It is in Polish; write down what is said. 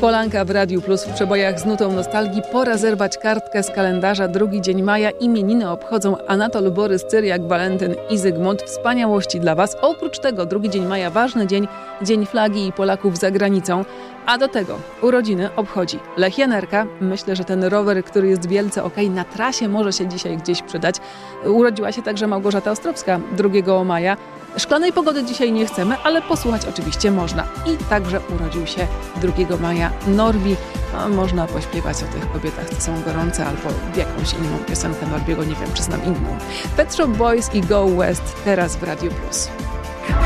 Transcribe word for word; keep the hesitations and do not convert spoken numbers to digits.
Polanka w Radiu Plus w przebojach z nutą nostalgii. Pora zerwać kartkę z kalendarza. Drugi dzień maja. Imieniny obchodzą Anatol, Borys, Cyriak, Walentyn i Zygmunt. Wspaniałości dla Was. Oprócz tego drugi dzień maja ważny dzień, Dzień Flagi i Polaków za granicą. A do tego urodziny obchodzi Lech Janerka. Myślę, że ten rower, który jest wielce okej, na trasie może się dzisiaj gdzieś przydać. Urodziła się także Małgorzata Ostrowska drugiego maja. Szklanej pogody dzisiaj nie chcemy, ale posłuchać oczywiście można. I także urodził się drugiego maja Norbi. No, można pośpiewać o tych kobietach, co są gorące, albo jakąś inną piosenkę Norbiego, nie wiem, czy znam inną. Pet Shop Boys i Go West teraz w Radiu Plus.